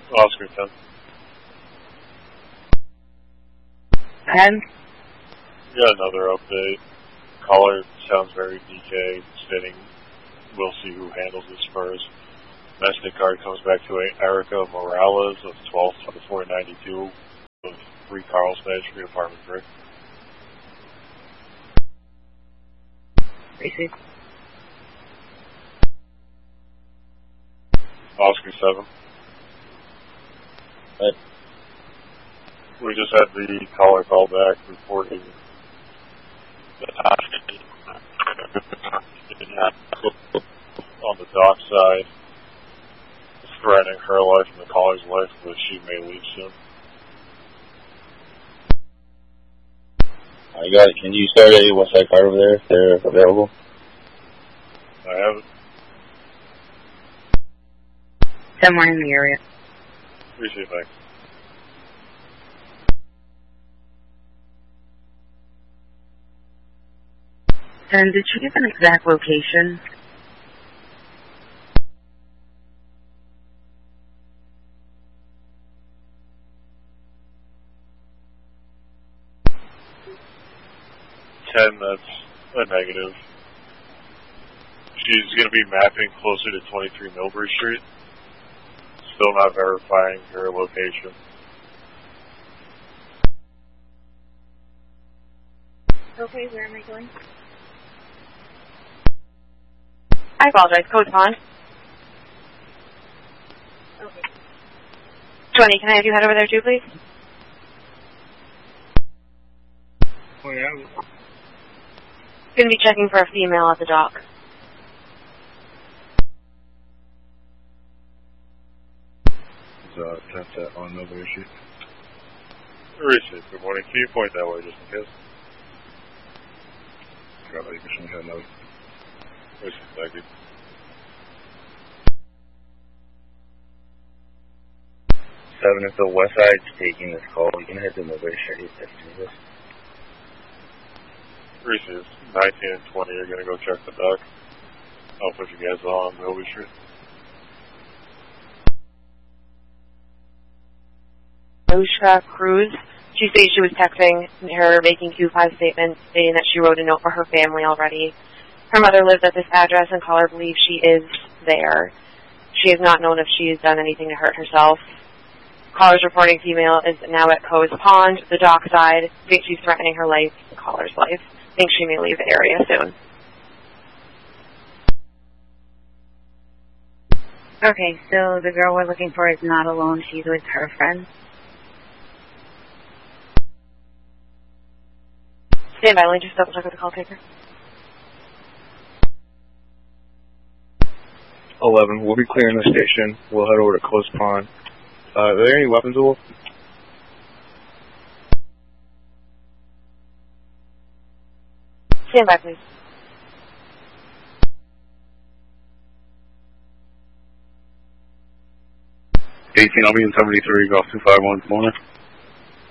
Oscar 10. 10? Got another update. Caller sounds very DK, stating we'll see who handles this first. Domestic card comes back to Erica Morales of 122492 of 3 Carlsbad Street, apartment 3. Receive. Oscar 7. What? We just had the caller call back reporting that on the dock side, threatening her life and the caller's life, but she may leave soon. I got it. Can you start a West Side card over there if they're available? I have it. 10-1 in the area. Appreciate it, And did she give an exact location? That's a negative. She's going to be mapping closer to 23 Millbury Street. Still not verifying her location. Okay, where am I going? I apologize. Code Pond. Okay. 20, can I have you head over there too, please? Oh, yeah. Going to be checking for a female at the dock. That's on Millbury Street. Receive. Good morning. Can you point that way just in case? Got it. You should have another. Receive. Thank you. 7, if the West Side's taking this call, you can head to Millbury Street. Receive. 19 and 20 are going to go check the dock. I'll put you guys on Millbury Street. Lucia Cruz. She stated she was texting her, making Q5 statements, stating that she wrote a note for her family already. Her mother lives at this address, and caller believes she is there. She has not known if she has done anything to hurt herself. Caller's reporting female is now at Coe's Pond, the dock side. Thinks she's threatening her life, the caller's life. Thinks she may leave the area soon. Okay, so the girl we're looking for is not alone. She's with her friend. Stand by, let me just double check with the call taker. 11. We'll be clearing the station. We'll head over to Coast Pond. Are there any weapons, Wolf? Stand by, please. 18, I'll be in 73, Golf 251, morning.